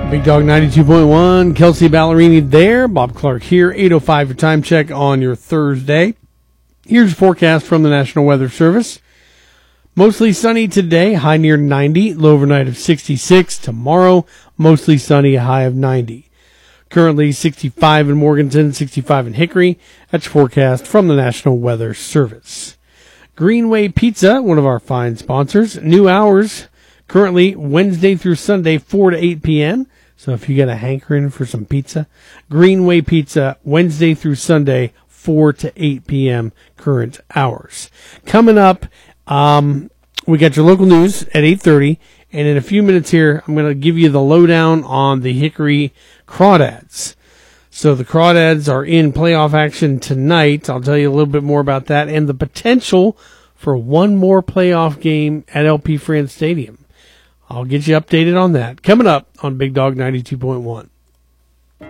Big Dog 92.1, Kelsey Ballerini there, Bob Clark here, 8:05 your time check on your Thursday. Here's a forecast from the National Weather Service. Mostly sunny today, high near 90, low overnight of 66. Tomorrow, mostly sunny, high of 90. Currently 65 in Morganton, 65 in Hickory. That's your forecast from the National Weather Service. Greenway Pizza, one of our fine sponsors. New hours, currently Wednesday through Sunday, 4 to 8 p.m., so if you got a hankering for some pizza, Greenway Pizza, Wednesday through Sunday, 4 to 8 p.m. current hours. Coming up, we got your local news at 8:30, and in a few minutes here, I'm going to give you the lowdown on the Hickory Crawdads. So the Crawdads are in playoff action tonight. I'll tell you a little bit more about that and the potential for one more playoff game at LP France Stadium. I'll get you updated on that. Coming up on Big Dog 92.1.